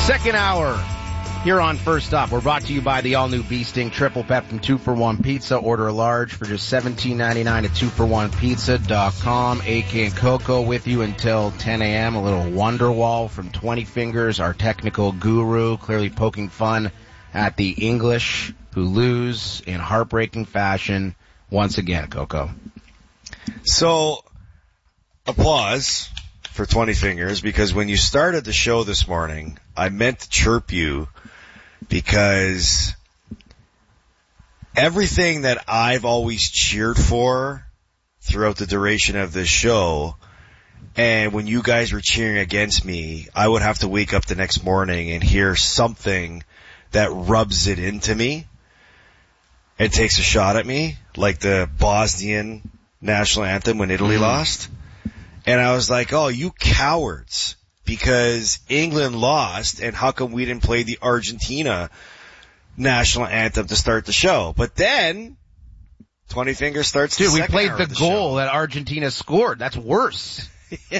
Second hour here on First Up. We're brought to you by the all-new Bee Sting Triple Peptin 2-for-1 Pizza. Order a large for just $17.99 at 2for1pizza.com. AK and Coco with you until 10 a.m. A little Wonderwall from 20 Fingers, our technical guru, clearly poking fun at the English, who lose in heartbreaking fashion once again, Coco. So, applause for 20 Fingers, because when you started the show this morning, I meant to chirp you because everything that I've always cheered for throughout the duration of this show, and when you guys were cheering against me, I would have to wake up the next morning and hear something that rubs it into me and takes a shot at me, like the Bosnian national anthem when Italy lost. And I was like, oh, you cowards, because England lost, and how come we didn't play the Argentina national anthem to start the show? But then 20 Fingers starts the Dude, we second played hour the of the goal show. that Argentina scored. That's worse. I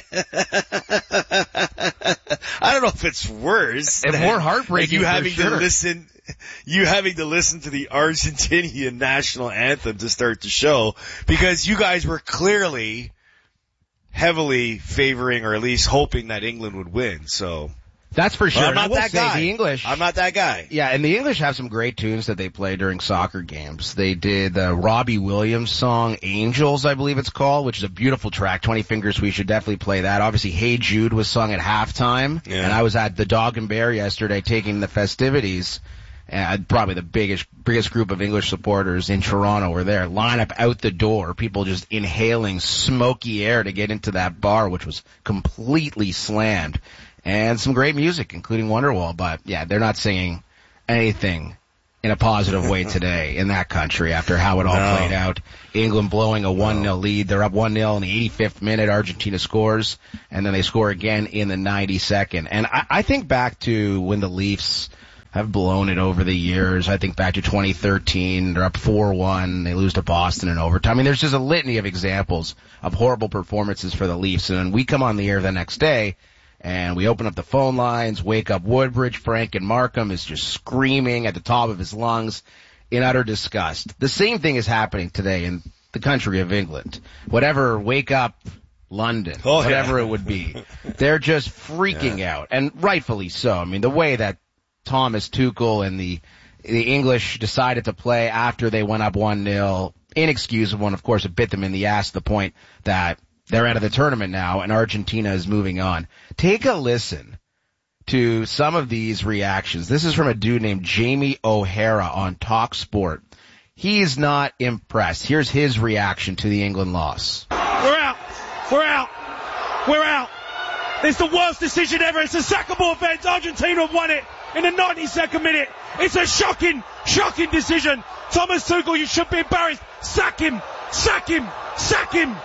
don't know if it's worse. And more heartbreaking you for having sure. to listen. You having to listen to the Argentinian national anthem to start the show, because you guys were clearly heavily favoring, or at least hoping, that England would win. So That's for sure. I'm not I will that say guy. The English. I'm not that guy. Yeah, and the English have some great tunes that they play during soccer games. They did the Robbie Williams song, Angels, I believe it's called, which is a beautiful track. 20 Fingers, we should definitely play that. Obviously, Hey Jude was sung at halftime. Yeah. And I was at the Dog and Bear yesterday taking the festivities. And probably the biggest group of English supporters in Toronto were there. Line up out the door, people just inhaling smoky air to get into that bar, which was completely slammed. And some great music, including Wonderwall. But, yeah, they're not singing anything in a positive way today in that country after how it all played out. England blowing a 1-0 lead. They're up 1-0 in the 85th minute. Argentina scores, and then they score again in the 92nd. And I think back to when the Leafs have blown it over the years. I think back to 2013. They're up 4-1. They lose to Boston in overtime. I mean, there's just a litany of examples of horrible performances for the Leafs. And then we come on the air the next day, and we open up the phone lines, wake up Woodbridge. Frank and Markham is just screaming at the top of his lungs in utter disgust. The same thing is happening today in the country of England. Whatever, wake up London, whatever it would be. They're just freaking out, and rightfully so. I mean, the way that Thomas Tuchel and the English decided to play after they went up 1-0, inexcusable, and of course it bit them in the ass to the point that they're out of the tournament now and Argentina is moving on. Take a listen to some of these reactions. This is from a dude named Jamie O'Hara on TalkSport. He's not impressed. Here's his reaction to the England loss. We're out. We're out. We're out. It's the worst decision ever. It's a sackable offence. Argentina have won it in the 92nd minute. It's a shocking decision. Thomas Tuchel, you should be embarrassed. Sack him. Sack him. Sack him.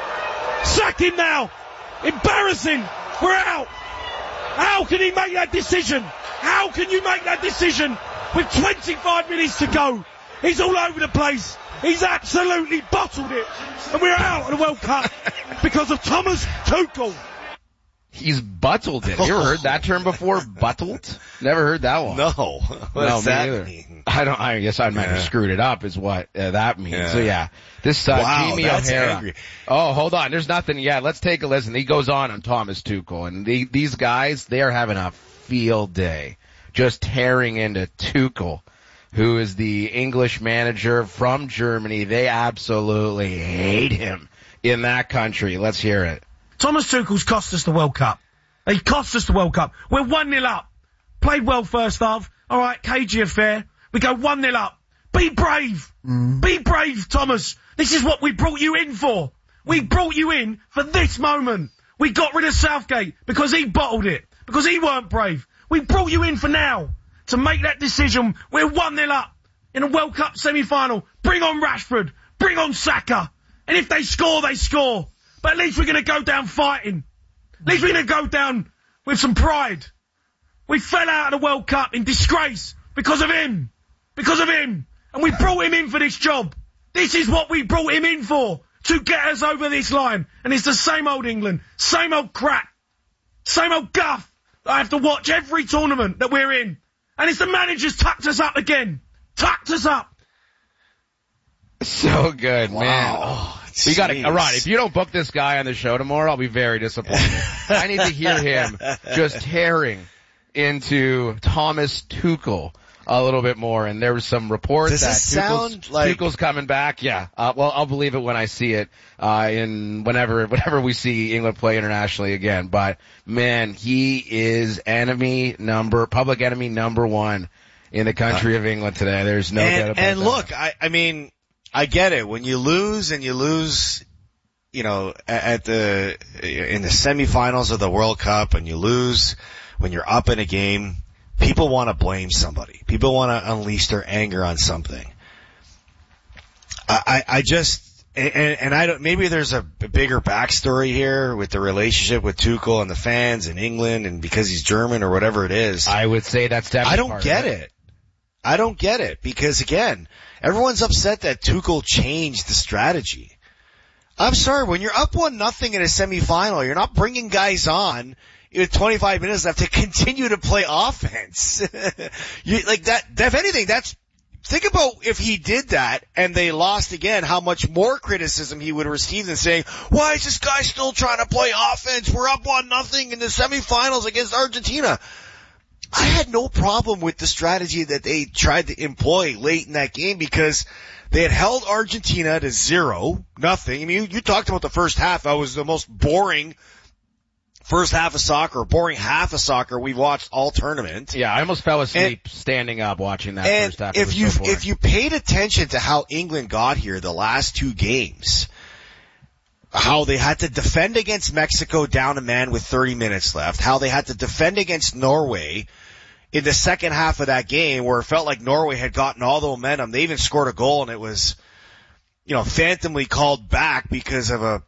Sack him now. Embarrassing. We're out. How can he make that decision? How can you make that decision with 25 minutes to go? He's all over the place. He's absolutely bottled it. And we're out of the World Cup because of Thomas Tuchel. He's buttled it. You ever heard that term before? Buttled? Never heard that one. No. What does that mean? I guess I might have screwed it up is what that means. Yeah. So yeah, this wow, Jamie that's O'Hara. Angry. Oh, hold on. There's nothing. Yeah, let's take a listen. He goes on Thomas Tuchel, and these guys, they are having a field day, just tearing into Tuchel, who is the English manager from Germany. They absolutely hate him in that country. Let's hear it. Thomas Tuchel's cost us the World Cup. He cost us the World Cup. We're 1-0 up. Played well first half. All right, cagey affair. We go 1-0 up. Be brave. Be brave, Thomas. This is what we brought you in for. We brought you in for this moment. We got rid of Southgate because he bottled it, because he weren't brave. We brought you in for now to make that decision. We're 1-0 up in a World Cup semi-final. Bring on Rashford. Bring on Saka. And if they score, they score. But at least we're going to go down fighting. At least we're going to go down with some pride. We fell out of the World Cup in disgrace because of him. Because of him. And we brought him in for this job. This is what we brought him in for. To get us over this line. And it's the same old England. Same old crap. Same old guff. I have to watch every tournament that we're in. And it's the manager's tucked us up again. Tucked us up. So good, man. Wow. We got to, right, if you don't book this guy on the show tomorrow, I'll be very disappointed. I need to hear him just tearing into Thomas Tuchel a little bit more. And there was some reports that Tuchel's coming back. Yeah. Well, I'll believe it when I see it, whenever we see England play internationally again. But man, he is public enemy number one in the country of England today. There's no doubt about that. And look, I mean, I get it. When you lose, in the semifinals of the World Cup, and you lose when you're up in a game, people want to blame somebody. People want to unleash their anger on something. I don't, maybe there's a bigger backstory here with the relationship with Tuchel and the fans in England, and because he's German or whatever it is. I would say that's definitely I don't get it because again, everyone's upset that Tuchel changed the strategy. I'm sorry, when you're up 1-0 in a semifinal, you're not bringing guys on with 25 minutes left to continue to play offense. If anything, think about if he did that and they lost again, how much more criticism he would receive than saying, why is this guy still trying to play offense? We're up 1-0 in the semifinals against Argentina. I had no problem with the strategy that they tried to employ late in that game because they had held Argentina to 0-0. I mean, you talked about the first half. That was the most boring first half of soccer, boring half of soccer we've watched all tournament. Yeah, I almost fell asleep standing up watching that first half. If you paid attention to how England got here the last two games, how they had to defend against Mexico down a man with 30 minutes left, how they had to defend against Norway in the second half of that game where it felt like Norway had gotten all the momentum. They even scored a goal and it was, phantomly called back because of a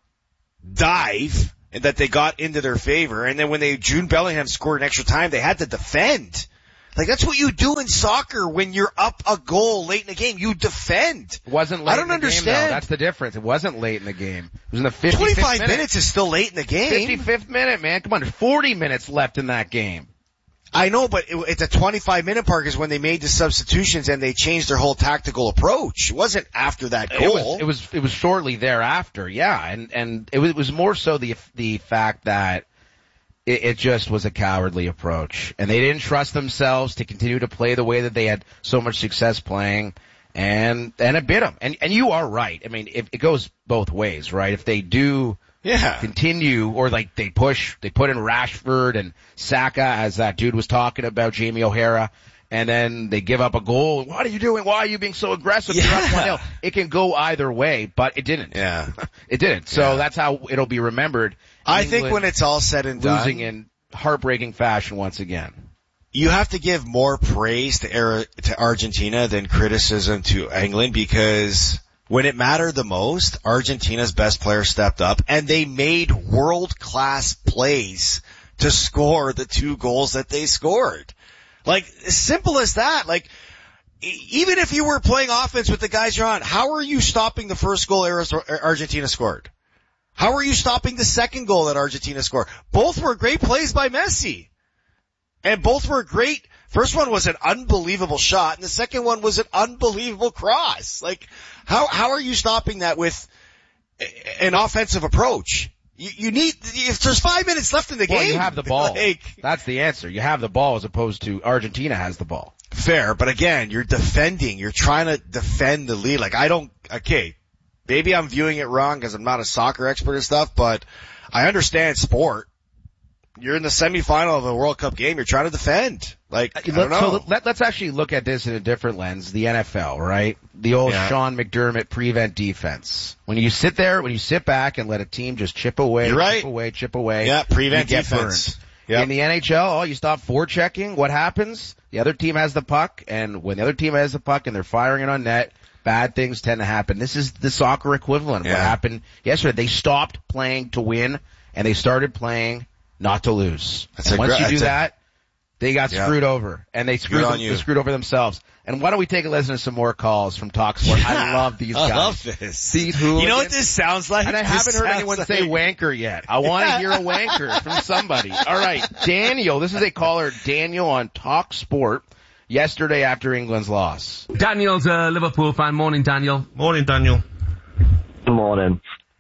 dive that they got into their favor. And then when Jude Bellingham scored an extra time, they had to defend. Like, that's what you do in soccer when you're up a goal late in the game. You defend. It wasn't late I don't in the understand. Game, though. That's the difference. It wasn't late in the game. It was in the 55th 25 minute. minutes is still late in the game. 55th minute, man. Come on. There's 40 minutes left in that game. I know, but it's a 25-minute part is when they made the substitutions and they changed their whole tactical approach. It wasn't after that goal. It was shortly thereafter, yeah. And it was more so the fact that it just was a cowardly approach. And they didn't trust themselves to continue to play the way that they had so much success playing. And it bit them. And you are right. I mean, it goes both ways, right? If they do continue, or like they put in Rashford and Saka, as that dude was talking about, Jamie O'Hara, and then they give up a goal. What are you doing? Why are you being so aggressive? You're up 1-0. It can go either way, but it didn't. Yeah. It didn't. So that's how it'll be remembered. I think when it's all said and done, losing in heartbreaking fashion once again. You have to give more praise to Argentina than criticism to England, because when it mattered the most, Argentina's best player stepped up and they made world-class plays to score the 2 goals that they scored. Like, as simple as that. Like, even if you were playing offense with the guys you're on, how are you stopping the first goal Argentina scored? How are you stopping the second goal that Argentina scored? Both were great plays by Messi. And both were great. First one was an unbelievable shot, and the second one was an unbelievable cross. Like, how are you stopping that with an offensive approach? You need, if there's 5 minutes left in the game. Well, you have the ball. That's the answer. You have the ball as opposed to Argentina has the ball. Fair, but again, you're defending. You're trying to defend the lead. Like, maybe I'm viewing it wrong because I'm not a soccer expert and stuff, but I understand sport. You're in the semifinal of a World Cup game. You're trying to defend. Like, I don't know. So let's actually look at this in a different lens. The NFL, right? The old Sean McDermott prevent defense. When you sit back and let a team just chip away, chip away. Yeah, prevent defense. Yep. In the NHL, you stop forechecking. What happens? The other team has the puck, and when the other team has the puck and they're firing it on net, bad things tend to happen. This is the soccer equivalent of what happened yesterday. They stopped playing to win, and they started playing not to lose. Once you do that, They got screwed over, and they screwed over themselves. And why don't we take a listen to some more calls from TalkSport? I love these guys. I love this. These hooligans. You know what this sounds like? And I haven't heard anyone say wanker yet. I want to hear a wanker from somebody. All right, Daniel. This is a caller, Daniel on TalkSport. Yesterday after England's loss. Daniel's a Liverpool fan. Morning, Daniel. Morning, Daniel. Good morning.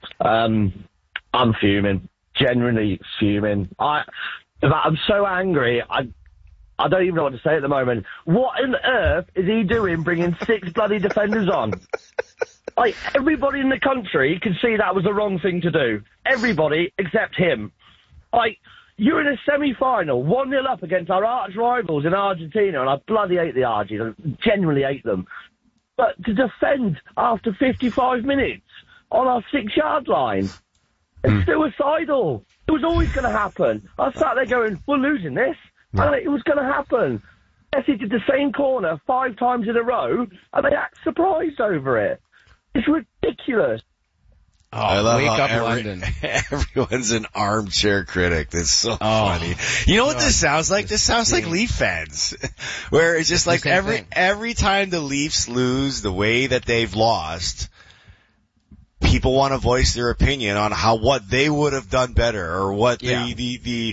I'm fuming. Genuinely fuming. I'm so angry. I don't even know what to say at the moment. What on earth is he doing bringing 6 bloody defenders on? Like, everybody in the country can see that was the wrong thing to do. Everybody except him. Like, you're in a semi-final, 1-0 up against our arch rivals in Argentina, and I bloody hate the Argies. I genuinely hate them. But to defend after 55 minutes on our 6-yard line, it's suicidal. It was always going to happen. I sat there going, we're losing this. And it was going to happen. Messi did the same corner 5 times in a row, and they act surprised over it. It's ridiculous. Oh, I love wake how up London. Everyone's an armchair critic. That's so funny. You know what this sounds like? This sounds like Leaf fans. Where it's just like every time the Leafs lose the way that they've lost, people want to voice their opinion on what they would have done better, or what the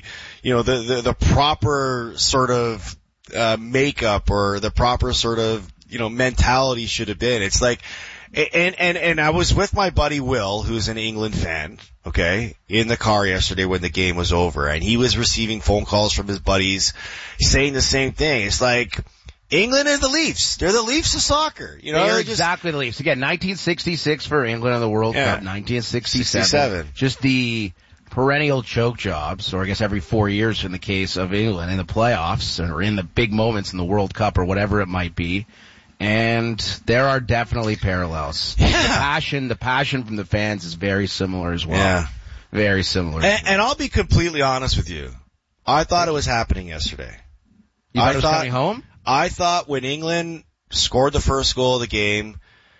proper sort of makeup, or the proper sort of mentality should have been. It's like, and I was with my buddy Will, who's an England fan, okay, in the car yesterday when the game was over, and he was receiving phone calls from his buddies saying the same thing. It's like, England and the Leafs. They're the Leafs of soccer. They're exactly the Leafs. Again, 1966 for England in the World Cup, 1967. Just the perennial choke jobs, or I guess every 4 years in the case of England, in the playoffs, or in the big moments in the World Cup, or whatever it might be. And there are definitely parallels. Yeah. The passion from the fans is very similar as well. Yeah. Very similar. And I'll be completely honest with you. I thought it was happening yesterday. You thought it was coming home? I thought when England scored the first goal of the game,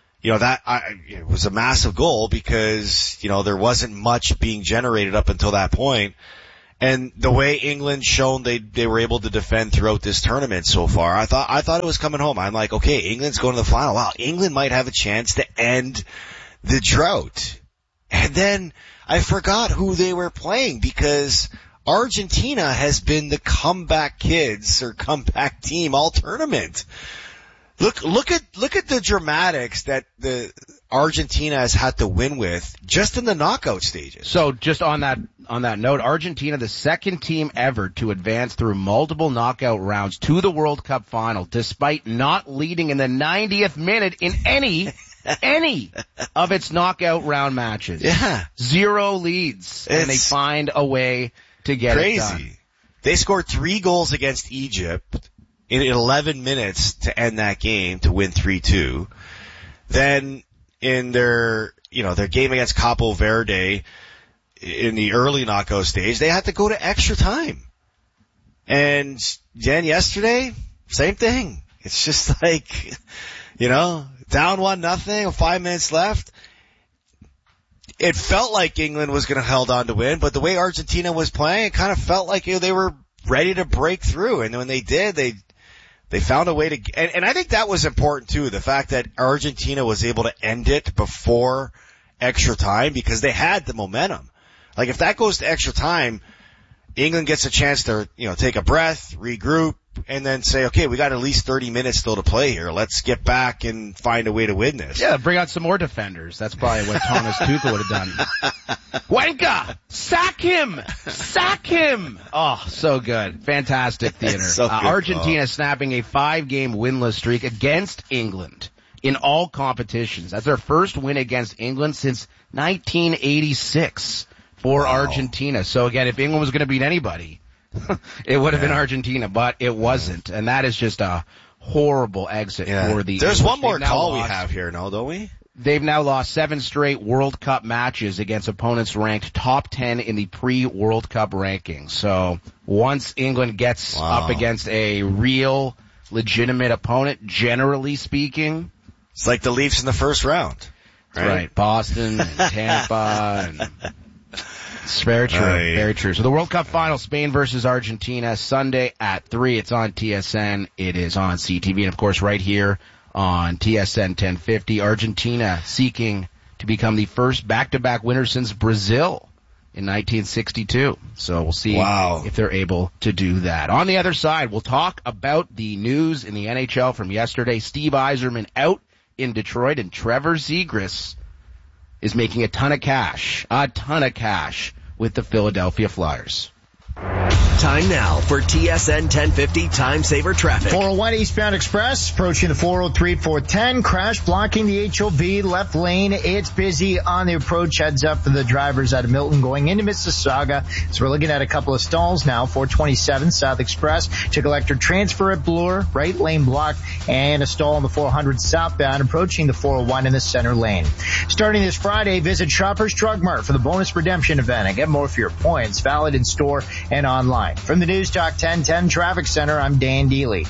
it was a massive goal because, there wasn't much being generated up until that point. And the way England shown they were able to defend throughout this tournament so far, I thought it was coming home. I'm like, okay, England's going to the final. Wow, England might have a chance to end the drought. And then I forgot who they were playing, because Argentina has been the comeback kids or comeback team all tournament. Look at the dramatics that the Argentina has had to win with just in the knockout stages. So just on that note, Argentina, the second team ever to advance through multiple knockout rounds to the World Cup final, despite not leading in the 90th minute in any of its knockout round matches. Yeah. 0 leads. And they find a way to get it done. Crazy. They scored 3 goals against Egypt in 11 minutes to end that game to win 3-2. Then in their game against Capo Verde in the early knockout stage, they had to go to extra time. And then yesterday, same thing. It's just like, down 1-0, 5 minutes left. It felt like England was going to hold on to win, but the way Argentina was playing, it kind of felt like they were ready to break through. And when they did, they found a way to, and I think that was important too, the fact that Argentina was able to end it before extra time, because they had the momentum. Like, if that goes to extra time, England gets a chance to, take a breath, regroup, and then say, okay, we got at least 30 minutes still to play here. Let's get back and find a way to win this. Yeah, bring out some more defenders. That's probably what Thomas Tuchel would have done. Wanka! Sack him! Sack him! Oh, so good. Fantastic theater. So good, Argentina snapping a 5-game winless streak against England in all competitions. That's their first win against England since 1986 for Argentina. So again, if England was going to beat anybody, it would have been Argentina, but it wasn't. And that is just a horrible exit for the There's English. One more call we have here now, don't we? They've now lost 7 straight World Cup matches against opponents ranked top 10 in the pre-World Cup rankings. So once England gets up against a real, legitimate opponent, generally speaking, it's like the Leafs in the first round. Right. Boston and Tampa and It's very true. Very true. So the World Cup final, Spain versus Argentina, Sunday at 3. It's on TSN. It is on CTV. And, of course, right here on TSN 1050, Argentina seeking to become the first back-to-back winner since Brazil in 1962. So we'll see if they're able to do that. On the other side, we'll talk about the news in the NHL from yesterday. Steve Yzerman out in Detroit, and Trevor Zegras is making a ton of cash with the Philadelphia Flyers. Time now for TSN 1050 Time Saver Traffic. 401 eastbound express approaching the 403 410. Crash blocking the HOV left lane. It's busy on the approach. Heads up for the drivers out of Milton going into Mississauga. So we're looking at a couple of stalls now. 427 South Express to Collector Transfer at Bloor. Right lane blocked. And a stall on the 400 southbound approaching the 401 in the center lane. Starting this Friday, visit Shoppers Drug Mart for the bonus redemption event and get more for your points. Valid in store and online. From the News Talk 1010 Traffic Center, I'm Dan Deely.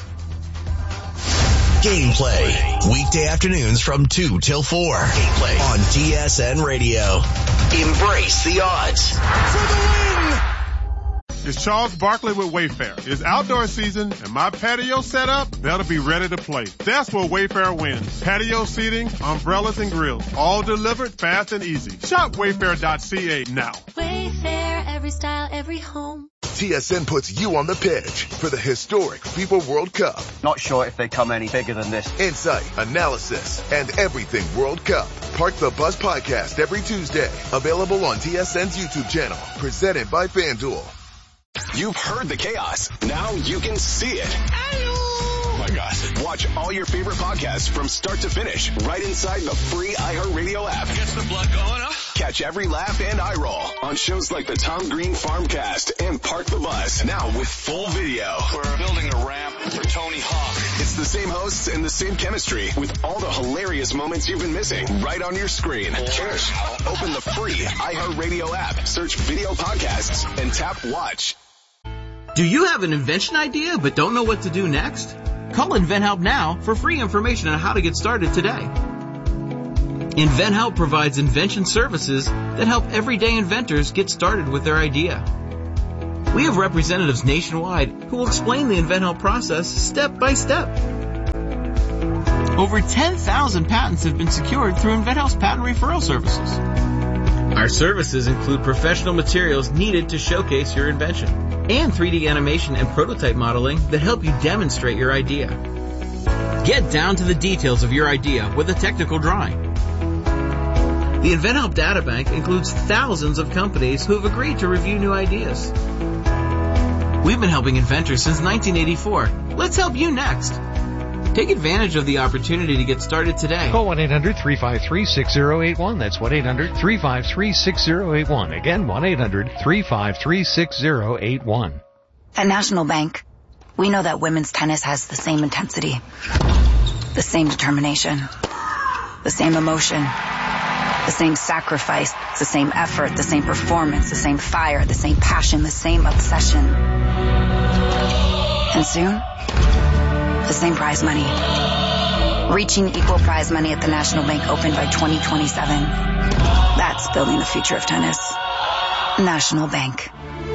Gameplay. Weekday afternoons from 2 till 4. Gameplay on TSN Radio. Embrace the odds. For the win! It's Charles Barkley with Wayfair. It's outdoor season, and my patio set up, that'll be ready to play. That's where Wayfair wins. Patio seating, umbrellas, and grills. All delivered fast and easy. Shop Wayfair.ca now. Wayfair, every style, every home. TSN puts you on the pitch for the historic FIFA World Cup. Not sure if they come any bigger than this. Insight, analysis, and everything World Cup. Park the Bus podcast every Tuesday. Available on TSN's YouTube channel. Presented by FanDuel. You've heard the chaos. Now you can see it. Oh my gosh. Watch all your favorite podcasts from start to finish right inside the free iHeartRadio app. Gets the blood going, huh? Catch every laugh and eye roll on shows like the Tom Green Farmcast and Park the Bus. Now with full video. We're building a ramp for Tony Hawk. It's the same hosts and the same chemistry with all the hilarious moments you've been missing right on your screen. Cheers. Open the free iHeartRadio app, search video podcasts, and tap watch. Do you have an invention idea but don't know what to do next? Call InventHelp now for free information on how to get started today. InventHelp provides invention services that help everyday inventors get started with their idea. We have representatives nationwide who will explain the InventHelp process step by step. Over 10,000 patents have been secured through InventHelp's patent referral services. Our services include professional materials needed to showcase your invention and 3D animation and prototype modeling that help you demonstrate your idea. Get down to the details of your idea with a technical drawing. The InventHelp Databank includes thousands of companies who have agreed to review new ideas. We've been helping inventors since 1984. Let's help you next. Take advantage of the opportunity to get started today. Call 1-800-353-6081. That's 1-800-353-6081. Again, 1-800-353-6081. At National Bank, we know that women's tennis has the same intensity, the same determination, the same emotion, the same sacrifice, the same effort, the same performance, the same fire, the same passion, the same obsession. And soon, the same prize money. Reaching equal prize money at the National Bank Open by 2027. That's building the future of tennis. National Bank.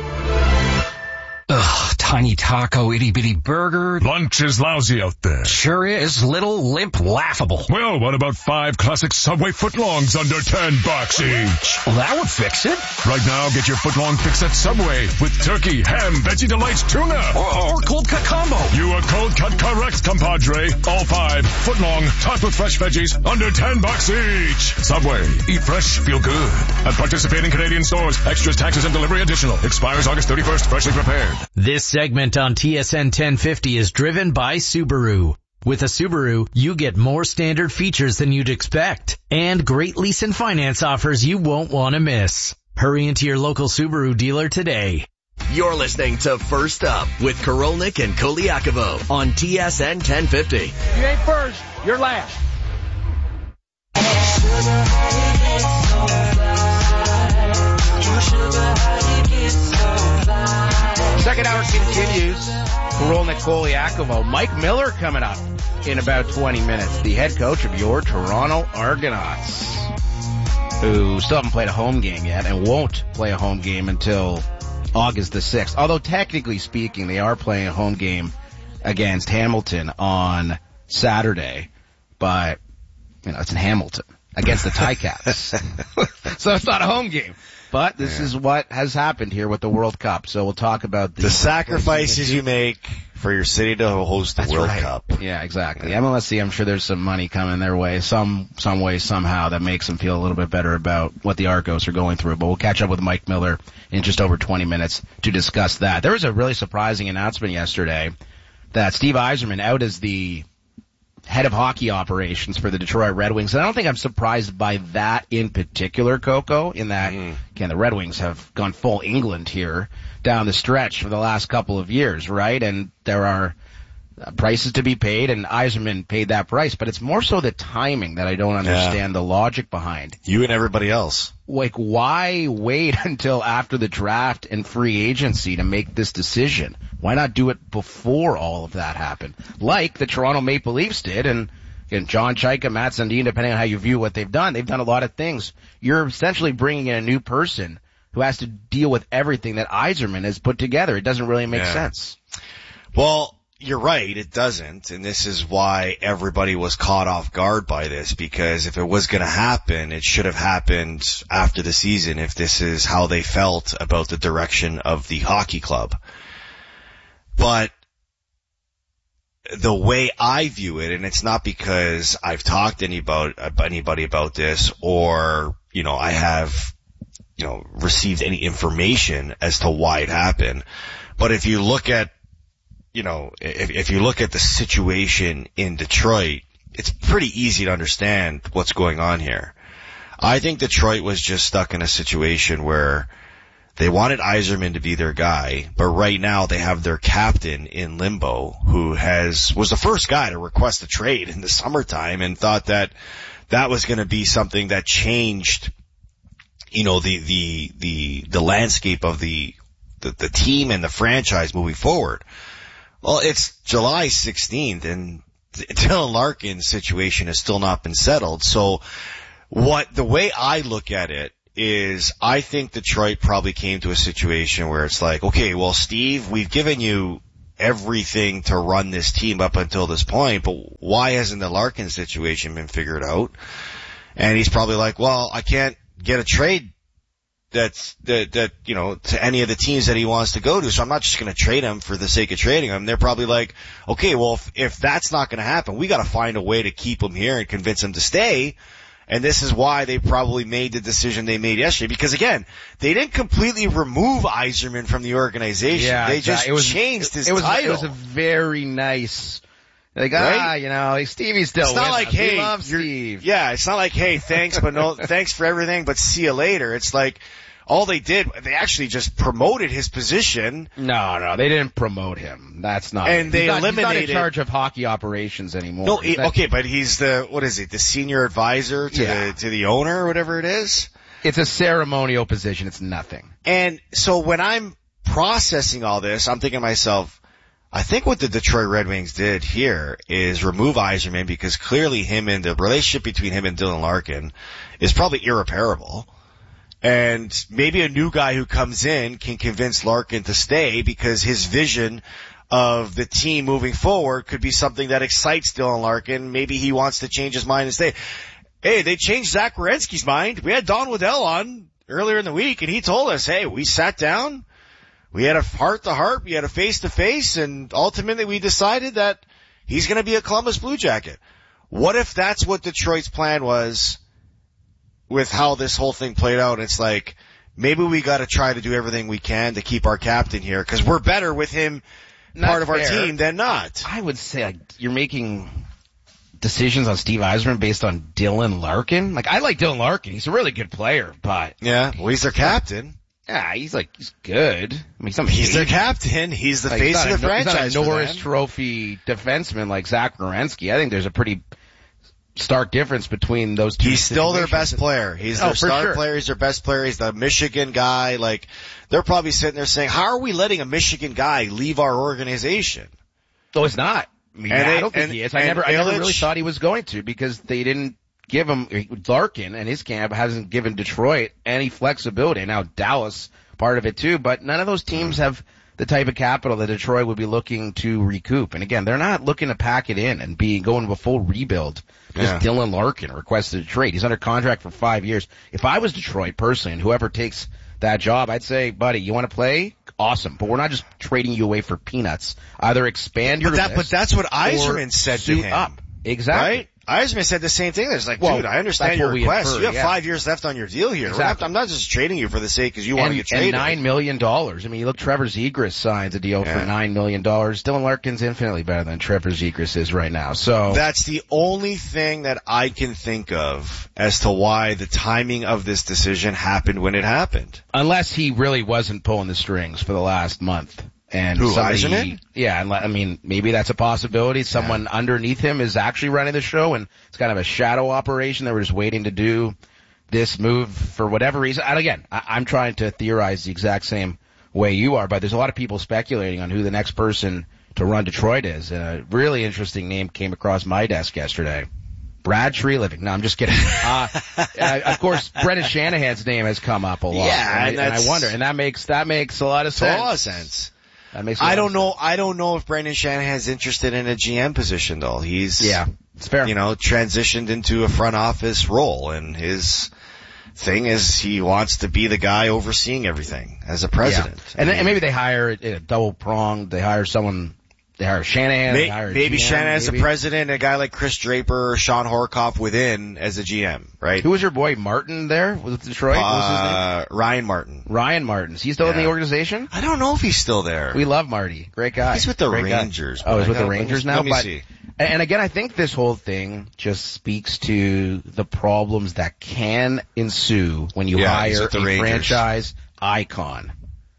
Ugh, tiny taco, itty-bitty burger. Lunch is lousy out there. Sure is. Little, limp, laughable. Well, what about 5 classic Subway footlongs under $10 each? Well, that would fix it. Right now, get your footlong fix at Subway with turkey, ham, Veggie Delights, tuna. Or cold cut combo. You are cold cut correct, compadre. All 5 footlong, topped with fresh veggies, under $10 each. Subway. Eat fresh, feel good. At participating Canadian stores. Extras, taxes, and delivery additional. Expires August 31st. Freshly prepared. This segment on TSN 1050 is driven by Subaru. With a Subaru, you get more standard features than you'd expect and great lease and finance offers you won't want to miss. Hurry into your local Subaru dealer today. You're listening to First Up with Korolnik and Koliakovo on TSN 1050. You ain't first, you're last. Second hour continues. Korolnik, Koliakovo. Mike Miller coming up in about 20 minutes. The head coach of your Toronto Argonauts. who still haven't played a home game yet and won't play a home game until August the 6th. Although technically speaking, they are playing a home game against Hamilton on Saturday, but, it's in Hamilton against the Ticats. So it's not a home game. But this is what has happened here with the World Cup. So we'll talk about the sacrifices you make for your city to host the World Cup. Yeah, exactly. MLSC, I'm sure there's some money coming their way, some way, somehow, that makes them feel a little bit better about what the Argos are going through. But we'll catch up with Mike Miller in just over 20 minutes to discuss that. There was a really surprising announcement yesterday that Steve Yzerman, out as the head of hockey operations for the Detroit Red Wings. And I don't think I'm surprised by that in particular, Coco, in that, again, the Red Wings have gone full England here down the stretch for the last couple of years, right? And there are prices to be paid, and Yzerman paid that price. But it's more so the timing that I don't understand the logic behind. You and everybody else. Like, why wait until after the draft and free agency to make this decision? Why not do it before all of that happened? Like the Toronto Maple Leafs did, and again, John Chaika, Matt Sundin, depending on how you view what they've done a lot of things. You're essentially bringing in a new person who has to deal with everything that Yzerman has put together. It doesn't really make sense. Well, you're right, it doesn't, and this is why everybody was caught off guard by this, because if it was going to happen, it should have happened after the season if this is how they felt about the direction of the hockey club. But the way I view it, and it's not because I've talked to anybody about this or, I have, received any information as to why it happened. But if you look at, if you look at the situation in Detroit, it's pretty easy to understand what's going on here. I think Detroit was just stuck in a situation where they wanted Yzerman to be their guy, but right now they have their captain in limbo who was the first guy to request a trade in the summertime and thought that was going to be something that changed, the landscape of the team and the franchise moving forward. Well, it's July 16th and Dylan Larkin's situation has still not been settled. So the way I look at it is I think Detroit probably came to a situation where it's like, okay, well, Steve, we've given you everything to run this team up until this point, but why hasn't the Larkin situation been figured out? And he's probably like, well, I can't get a trade that to any of the teams that he wants to go to, so I'm not just going to trade him for the sake of trading him. They're probably like, okay, well, if that's not going to happen, we got to find a way to keep him here and convince him to stay. And this is why they probably made the decision they made yesterday. Because again, they didn't completely remove Yzerman from the organization. Yeah, they just changed his title. It was a very nice, Stevie's still it's not with like, us. hey, we love Steve. Yeah, it's not like, hey, thanks, but no, thanks for everything, but see you later. It's like, all they did, they actually just promoted his position. No, they didn't promote him. That's not. And they eliminated. He's not in charge of hockey operations anymore. No, okay, but he's the senior advisor to the owner or whatever it is? It's a ceremonial position. It's nothing. And so when I'm processing all this, I'm thinking to myself, I think what the Detroit Red Wings did here is remove Yzerman because clearly the relationship between him and Dylan Larkin is probably irreparable. And maybe a new guy who comes in can convince Larkin to stay because his vision of the team moving forward could be something that excites Dylan Larkin. Maybe he wants to change his mind and stay. Hey, they changed Zach Werenski's mind. We had Don Waddell on earlier in the week and he told us, hey, we sat down, we had a heart-to-heart, we had a face-to-face, and ultimately we decided that he's going to be a Columbus Blue Jacket. What if that's what Detroit's plan was with how this whole thing played out? It's like, maybe we got to try to do everything we can to keep our captain here because we're better with him part of our team than not. I would say you're making decisions on Steve Yzerman based on Dylan Larkin. I like Dylan Larkin. He's a really good player, but yeah, well, he's their captain. Yeah, he's good. I mean, he's their captain. He's the face of the franchise. He's not a Norris Trophy defenseman like Zach Werenski. I think there's a pretty stark difference between those two. He's still their best player. He's their star player. He's their best player. He's the Michigan guy. They're probably sitting there saying, how are we letting a Michigan guy leave our organization? Oh, it's not. I don't think he is. I never really thought he was going to because they didn't give him, Larkin and his camp hasn't given Detroit any flexibility. Now Dallas, part of it too, but none of those teams have the type of capital that Detroit would be looking to recoup. And again, they're not looking to pack it in and going to a full rebuild because Dylan Larkin requested a trade. He's under contract for 5 years. If I was Detroit personally, and whoever takes that job, I'd say, buddy, you want to play? Awesome. But we're not just trading you away for peanuts. Either expand your list, but that's what Yzerman said to him. Up. Exactly. Right? Yzerman said the same thing. It's like, dude, I understand your request. You have 5 years left on your deal here. Exactly. I'm not just trading you for the sake because you want to get traded. And $9 million. I mean, you look, Trevor Zegras signs a deal for $9 million. Dylan Larkin's infinitely better than Trevor Zegras is right now. So that's the only thing that I can think of as to why the timing of this decision happened when it happened. Unless he really wasn't pulling the strings for the last month. And Yzerman? Yeah, I mean, maybe that's a possibility. Someone underneath him is actually running the show, and it's kind of a shadow operation. They were just waiting to do this move for whatever reason. And again, I'm trying to theorize the exact same way you are, but there's a lot of people speculating on who the next person to run Detroit is. And a really interesting name came across my desk yesterday. Brad Treliving. No, I'm just kidding. Of course, Brendan Shanahan's name has come up a lot. Yeah, and I wonder, and that makes a lot of sense. A lot of sense. I don't know if Brendan Shanahan's interested in a GM position though. He's it's fair. Transitioned into a front office role, and his thing is he wants to be the guy overseeing everything as a president. Yeah. And maybe they hire a double pronged. They hire someone. They hire Shanahan. Maybe Shanahan as the president, a guy like Chris Draper or Sean Horkoff within as a GM, right? Who was your boy Martin there with Detroit? What was his name? Ryan Martin. Ryan Martin. Is he still in the organization? I don't know if he's still there. We love Marty. Great guy. He's with the Rangers. Oh, he's with the Rangers now? Let me see. And again, I think this whole thing just speaks to the problems that can ensue when you hire a franchise icon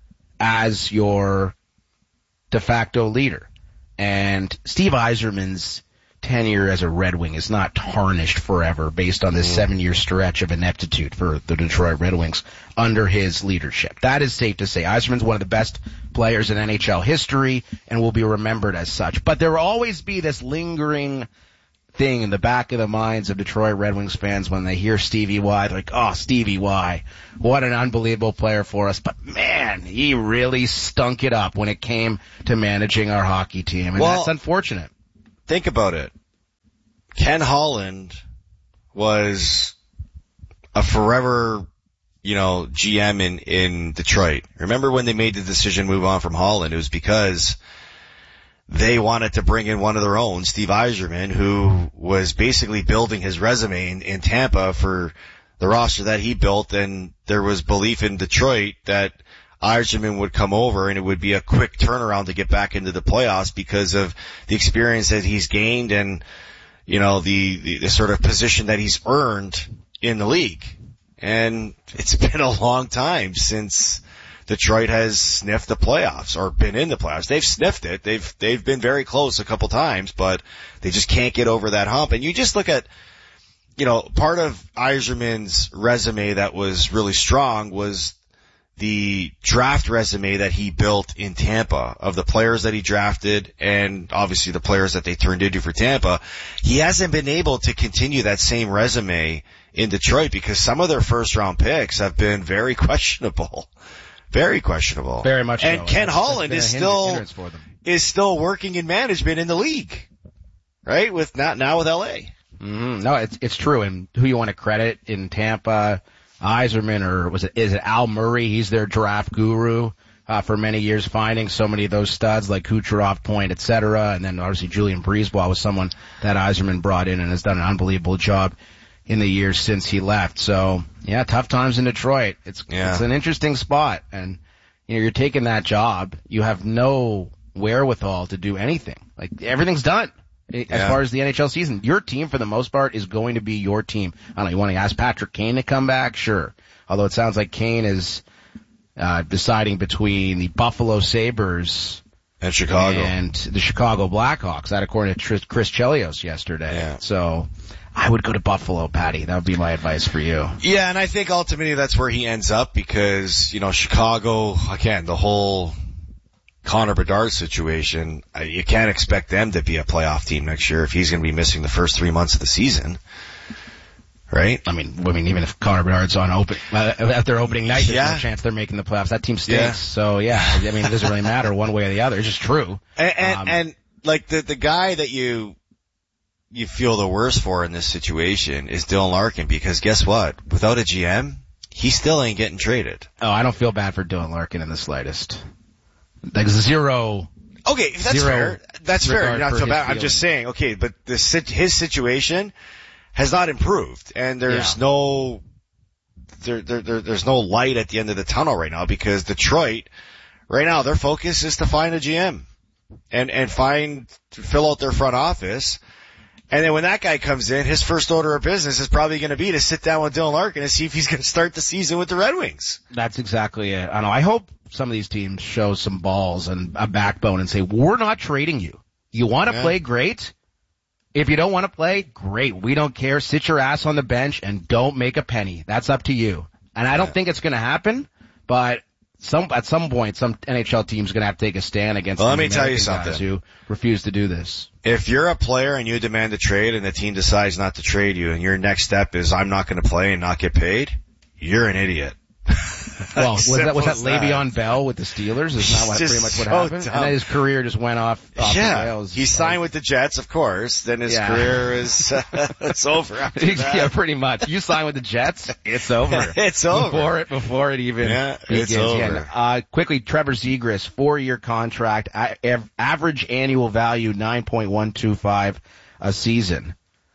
as your de facto leader. And Steve Yzerman's tenure as a Red Wing is not tarnished forever based on this 7-year stretch of ineptitude for the Detroit Red Wings under his leadership. That is safe to say. Yzerman's one of the best players in NHL history and will be remembered as such. But there will always be this lingering thing in the back of the minds of Detroit Red Wings fans when they hear Stevie Y. They're like, oh, Stevie Y, what an unbelievable player for us. But man, he really stunk it up when it came to managing our hockey team. And that's unfortunate. Think about it. Ken Holland was a forever, GM in Detroit. Remember when they made the decision to move on from Holland? It was because they wanted to bring in one of their own, Steve Yzerman, who was basically building his resume in Tampa for the roster that he built, and there was belief in Detroit that Yzerman would come over and it would be a quick turnaround to get back into the playoffs because of the experience that he's gained and, the sort of position that he's earned in the league. And it's been a long time since Detroit has sniffed the playoffs or been in the playoffs. They've sniffed it. They've been very close a couple times, but they just can't get over that hump. And you just look at, part of Yzerman's resume that was really strong was the draft resume that he built in Tampa of the players that he drafted and obviously the players that they turned into for Tampa. He hasn't been able to continue that same resume in Detroit because some of their first round picks have been very questionable. Very questionable. Very much so. And Ken Holland is still working in management in the league. Right? Now with LA. Mm-hmm. No, it's true. And who you want to credit in Tampa, Yzerman, or is it Al Murray? He's their draft guru, for many years, finding so many of those studs like Kucherov, Point, etc. And then obviously Julian Brisebois was someone that Yzerman brought in and has done an unbelievable job in the years since he left. So yeah, tough times in Detroit. It's an interesting spot. And, you're taking that job. You have no wherewithal to do anything. Like everything's done. As far as the NHL season, your team for the most part is going to be your team. I don't know, you want to ask Patrick Kane to come back? Sure. Although it sounds like Kane is deciding between the Buffalo Sabres and Chicago and the Chicago Blackhawks. That according to Chris Chelios yesterday. Yeah. So I would go to Buffalo, Patty. That would be my advice for you. Yeah, and I think ultimately that's where he ends up because, Chicago, again, the whole Connor Bedard situation, you can't expect them to be a playoff team next year if he's going to be missing the first 3 months of the season. Right? I mean, even if Connor Bedard's on at their opening night, there's no chance they're making the playoffs. That team stinks. Yeah. So yeah, I mean, it doesn't really matter one way or the other. It's just true. And like the guy that you feel the worst for in this situation is Dylan Larkin, because guess what? Without a GM, he still ain't getting traded. Oh, I don't feel bad for Dylan Larkin in the slightest. Like zero. Okay, that's fair. That's fair. You're not so bad. I'm just saying, okay, but his situation has not improved, and there's no light at the end of the tunnel right now, because Detroit, right now, their focus is to find a GM and fill out their front office. And then when that guy comes in, his first order of business is probably going to be to sit down with Dylan Larkin and see if he's going to start the season with the Red Wings. That's exactly it. I know. I hope some of these teams show some balls and a backbone and say, we're not trading you. You want to play? Great. If you don't want to play, great. We don't care. Sit your ass on the bench and don't make a penny. That's up to you. And I don't think it's going to happen, but at some point, some NHL team's going to have to take a stand against let me tell you something. Guys who refuse to do this. If you're a player and you demand a trade and the team decides not to trade you and your next step is I'm not going to play and not get paid, you're an idiot. Well, was that Le'Veon Bell with the Steelers? Isn't that pretty much what happened? Dumb. And then his career just went off the rails. He signed with the Jets, of course. Then his career is it's over after that. Yeah, pretty much. You sign with the Jets, it's over. It's over. Before it even begins. It's over. Yeah. Quickly, Trevor Zegras, 4-year contract, average annual value 9.125 a season.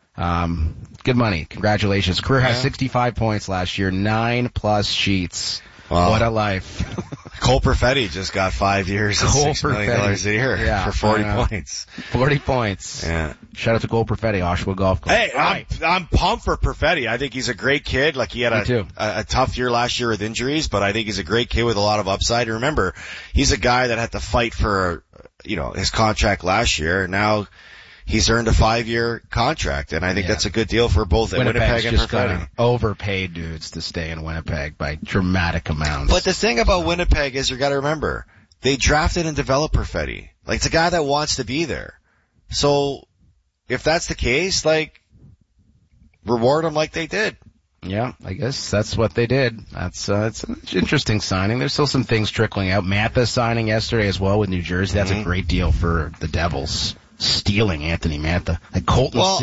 Good money. Congratulations. Career has 65 points last year, 9+ sheets. Wow. What a life. Cole Perfetti just got 5 years and $6 million a year for 40 points. 40 points. Yeah. Shout out to Cole Perfetti, Oshawa Golf Club. Hey, I'm pumped for Perfetti. I think he's a great kid. Like, he had a tough year last year with injuries, but I think he's a great kid with a lot of upside. And remember, he's a guy that had to fight for, his contract last year, and now he's earned a 5-year contract, and I think that's a good deal for both Winnipeg and Perfetti. Overpaid dudes to stay in Winnipeg by dramatic amounts. But the thing about Winnipeg is you got to remember, they drafted and developed Perfetti. Like, it's a guy that wants to be there. So if that's the case, like, reward him like they did. Yeah, I guess that's what they did. It's an interesting signing. There's still some things trickling out. Mantha signing yesterday as well with New Jersey. That's a great deal for the Devils. Stealing Anthony Mantha. Like Colton